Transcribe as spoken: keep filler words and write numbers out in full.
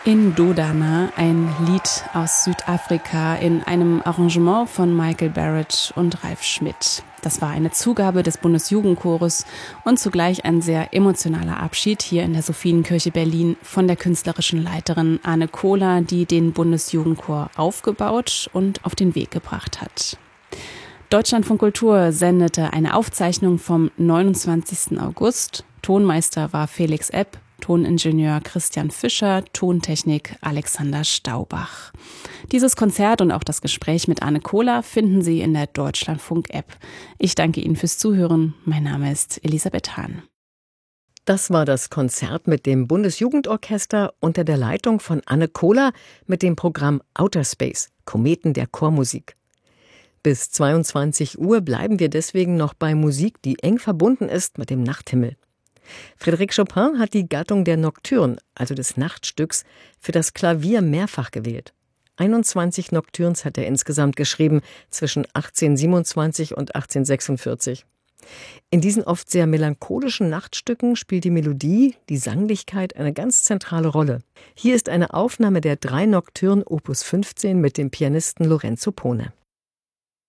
Indodana, ein Lied aus Südafrika in einem Arrangement von Michael Barrett und Ralf Schmidt. Das war eine Zugabe des Bundesjugendchores und zugleich ein sehr emotionaler Abschied hier in der Sophienkirche Berlin von der künstlerischen Leiterin Anne Kohler, die den Bundesjugendchor aufgebaut und auf den Weg gebracht hat. Deutschlandfunk Kultur sendete eine Aufzeichnung vom neunundzwanzigsten August. Tonmeister war Felix Epp, Toningenieur Christian Fischer, Tontechnik Alexander Staubach. Dieses Konzert und auch das Gespräch mit Anne Kohler finden Sie in der Deutschlandfunk-App. Ich danke Ihnen fürs Zuhören. Mein Name ist Elisabeth Hahn. Das war das Konzert mit dem Bundesjugendorchester unter der Leitung von Anne Kohler mit dem Programm Outer Space, Kometen der Chormusik. Bis zweiundzwanzig Uhr bleiben wir deswegen noch bei Musik, die eng verbunden ist mit dem Nachthimmel. Frédéric Chopin hat die Gattung der Nocturne, also des Nachtstücks, für das Klavier mehrfach gewählt. einundzwanzig Nocturnes hat er insgesamt geschrieben, zwischen achtzehnhundertsiebenundzwanzig und achtzehnhundertsechsundvierzig. In diesen oft sehr melancholischen Nachtstücken spielt die Melodie, die Sanglichkeit eine ganz zentrale Rolle. Hier ist eine Aufnahme der drei Nocturnes Opus fünfzehn mit dem Pianisten Lorenzo Pone.